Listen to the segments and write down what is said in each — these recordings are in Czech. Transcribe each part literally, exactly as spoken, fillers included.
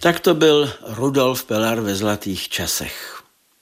Tak to byl Rudolf Pelar ve zlatých časech.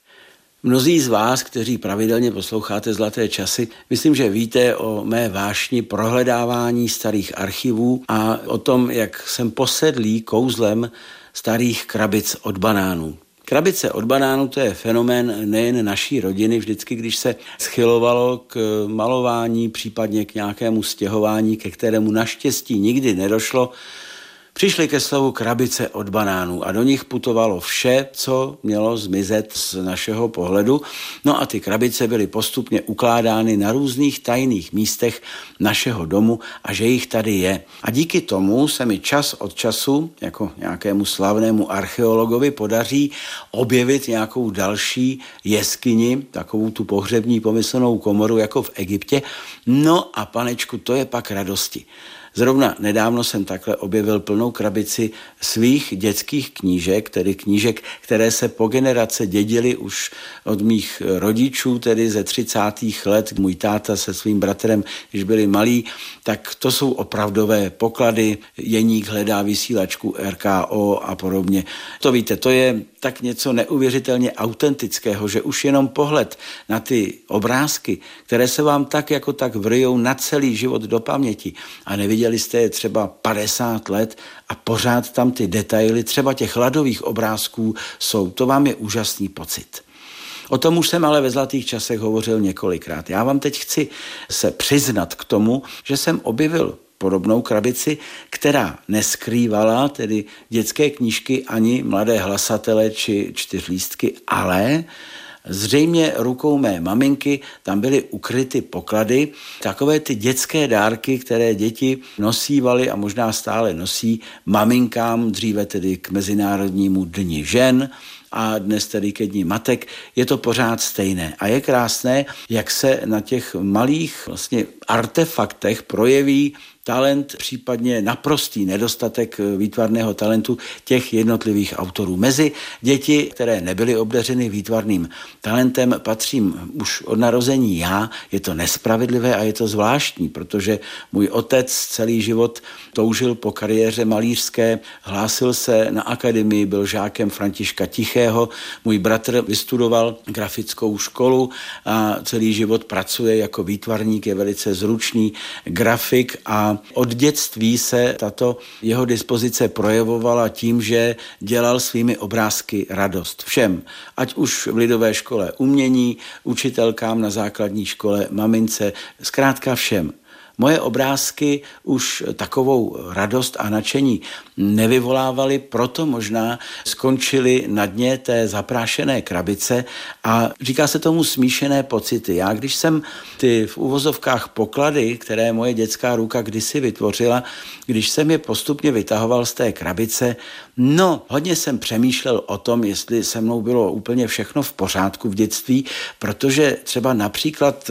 Mnozí z vás, kteří pravidelně posloucháte Zlaté časy, myslím, že víte o mé vášni prohledávání starých archivů a o tom, jak jsem posedlý kouzlem starých krabic od banánů. Krabice od banánů, to je fenomén nejen naší rodiny. Vždycky, když se schylovalo k malování, případně k nějakému stěhování, ke kterému naštěstí nikdy nedošlo, přišly ke slovu krabice od banánů a do nich putovalo vše, co mělo zmizet z našeho pohledu. No a ty krabice byly postupně ukládány na různých tajných místech našeho domu a že jich tady je. A díky tomu se mi čas od času, jako nějakému slavnému archeologovi, podaří objevit nějakou další jeskyni, takovou tu pohřební pomyslnou komoru jako v Egyptě. No a panečku, to je pak radosti. Zrovna nedávno jsem takhle objevil plnou krabici svých dětských knížek, tedy knížek, které se po generace dědily už od mých rodičů, tedy ze třicátých let. Můj táta se svým bratrem, když byli malí, tak to jsou opravdové poklady. Jeník hledá vysílačku R K O a podobně. To víte, to je tak něco neuvěřitelně autentického, že už jenom pohled na ty obrázky, které se vám tak jako tak vryjou na celý život do paměti a neviděli jste je třeba padesát let a pořád tam ty detaily, třeba těch ladových obrázků jsou, to vám je úžasný pocit. O tom už jsem ale ve Zlatých časech hovořil několikrát. Já vám teď chci se přiznat k tomu, že jsem objevil podobnou krabici, která neskrývala tedy dětské knížky ani mladé hlasatele či čtyřlístky, ale zřejmě rukou mé maminky tam byly ukryty poklady, takové ty dětské dárky, které děti nosívaly a možná stále nosí maminkám, dříve tedy k Mezinárodnímu dni žen a dnes tedy ke dni matek. Je to pořád stejné a je krásné, jak se na těch malých vlastně artefaktech projeví talent, případně naprostý nedostatek výtvarného talentu těch jednotlivých autorů. Mezi děti, které nebyly obdařeny výtvarným talentem, patřím už od narození já. Je to nespravedlivé a je to zvláštní, protože můj otec celý život toužil po kariéře malířské, hlásil se na akademii, byl žákem Františka Tichého. Můj bratr vystudoval grafickou školu a celý život pracuje jako výtvarník, je velice zručný grafik a od dětství se tato jeho dispozice projevovala tím, že dělal svými obrázky radost všem. Ať už v lidové škole umění, učitelkám na základní škole, mamince, zkrátka všem. Moje obrázky už takovou radost a nadšení nevyvolávaly, proto možná skončily na dně té zaprášené krabice a říká se tomu smíšené pocity. Já když jsem ty v uvozovkách poklady, které moje dětská ruka kdysi vytvořila, když jsem je postupně vytahoval z té krabice, no hodně jsem přemýšlel o tom, jestli se mnou bylo úplně všechno v pořádku v dětství, protože třeba například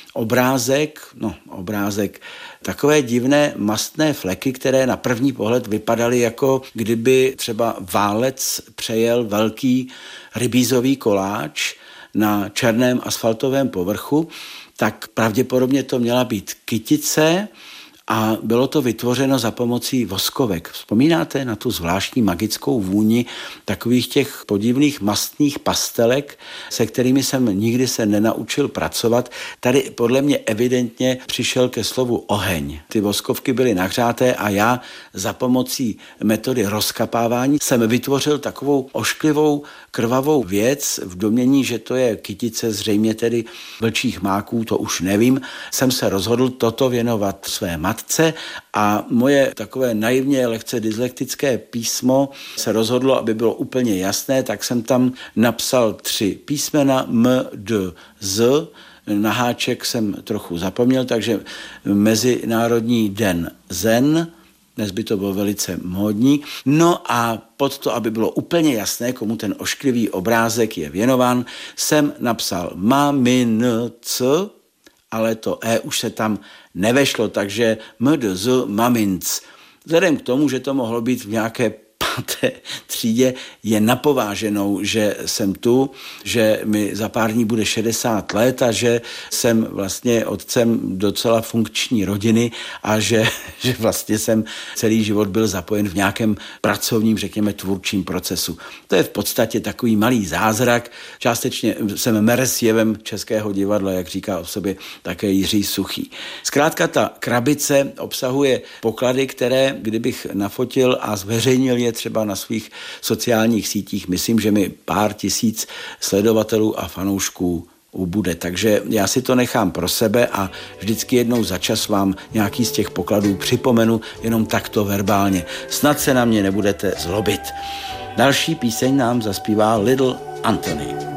obrázek, no obrázek, takové divné mastné fleky, které na první pohled vypadaly jako kdyby třeba válec přejel velký rybízový koláč na černém asfaltovém povrchu, tak pravděpodobně to měla být kytice a bylo to vytvořeno za pomocí voskovek. Vzpomínáte na tu zvláštní magickou vůni takových těch podivných mastných pastelek, se kterými jsem nikdy se nenaučil pracovat. Tady podle mě evidentně přišel ke slovu oheň. Ty voskovky byly nahřáté a já za pomocí metody rozkapávání jsem vytvořil takovou ošklivou krvavou věc v domnění, že to je kytice zřejmě tedy vlčích máků, to už nevím. Jsem se rozhodl toto věnovat své matce a moje takové naivně lehce dyslektické písmo se rozhodlo, aby bylo úplně jasné, tak jsem tam napsal tři písmena M, D, Z. Na háček jsem trochu zapomněl, takže Mezinárodní den zen, dnes by to bylo velice módní. No a pod to, aby bylo úplně jasné, komu ten ošklivý obrázek je věnován, jsem napsal maminc, ale to E už se tam nevešlo, takže M D Z maminc. Vzhledem k tomu, že to mohlo být v nějaké té třídě je napováženou, že jsem tu, že mi za pár dní bude šedesát let a že jsem vlastně otcem docela funkční rodiny a že, že vlastně jsem celý život byl zapojen v nějakém pracovním, řekněme, tvůrčím procesu. To je v podstatě takový malý zázrak. Částečně jsem Meresjevem českého divadla, jak říká o sobě také Jiří Suchý. Zkrátka ta krabice obsahuje poklady, které kdybych nafotil a zveřejnil je třeba na svých sociálních sítích, myslím, že mi pár tisíc sledovatelů a fanoušků ubude. Takže já si to nechám pro sebe a vždycky jednou za čas vám nějaký z těch pokladů připomenu jenom takto verbálně. Snad se na mě nebudete zlobit. Další píseň nám zaspívá Little Anthony.